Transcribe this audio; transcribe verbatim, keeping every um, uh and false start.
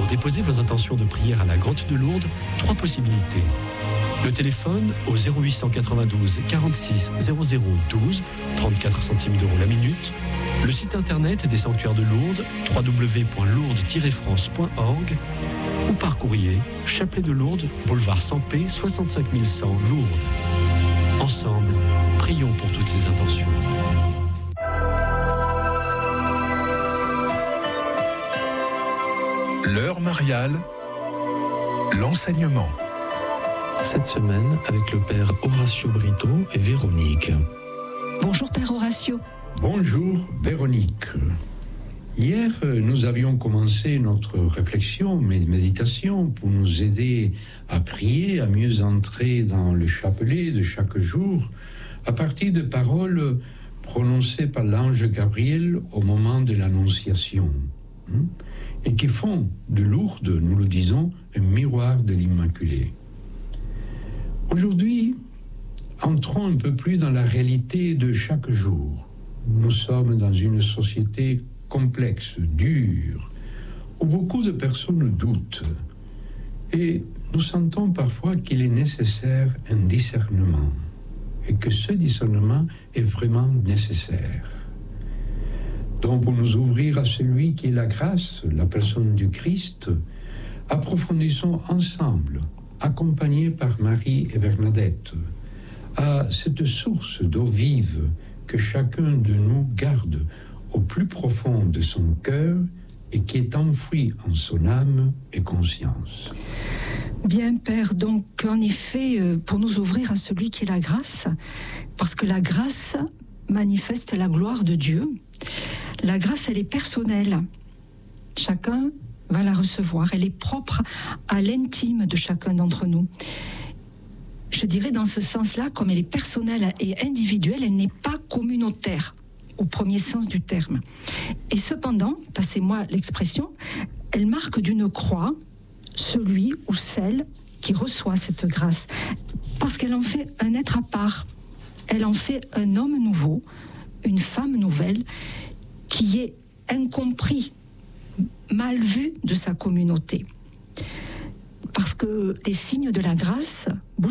déposer vos intentions de prière à la grotte de Lourdes, trois possibilités. Le téléphone au zéro huit cent quatre-vingt-douze quarante-six zéro zéro douze, trente-quatre centimes d'euros la minute. Le site internet des sanctuaires de Lourdes, w w w point lourdes tiret france point org, ou par courrier, Chapelet de Lourdes, boulevard Sampé, soixante-cinq mille cent, Lourdes. Ensemble, prions pour toutes ces intentions. L'heure mariale, l'enseignement. Cette semaine, avec le père Horacio Brito et Véronique. Bonjour père Horacio. Bonjour Véronique. Hier, nous avions commencé notre réflexion, méditation, pour nous aider à prier, à mieux entrer dans le chapelet de chaque jour, à partir de paroles prononcées par l'ange Gabriel au moment de l'Annonciation, et qui font de Lourdes, nous le disons, un miroir de l'Immaculée. Aujourd'hui, entrons un peu plus dans la réalité de chaque jour. Nous sommes dans une société complexe, dure, où beaucoup de personnes doutent. Et nous sentons parfois qu'il est nécessaire un discernement, et que ce discernement est vraiment nécessaire. Donc, pour nous ouvrir à celui qui est la grâce, la personne du Christ, approfondissons ensemble, accompagnés par Marie et Bernadette, à cette source d'eau vive que chacun de nous garde au plus profond de son cœur et qui est enfouie en son âme et conscience. Bien, Père, donc en effet, pour nous ouvrir à celui qui est la grâce, parce que la grâce manifeste la gloire de Dieu. La grâce, elle est personnelle. Chacun va la recevoir. Elle est propre à l'intime de chacun d'entre nous. Je dirais dans ce sens-là, comme elle est personnelle et individuelle, elle n'est pas communautaire, au premier sens du terme. Et cependant, passez-moi l'expression, elle marque d'une croix celui ou celle qui reçoit cette grâce, parce qu'elle en fait un être à part. Elle en fait un homme nouveau, une femme nouvelle, qui est incompris, mal vu de sa communauté. Parce que les signes de la grâce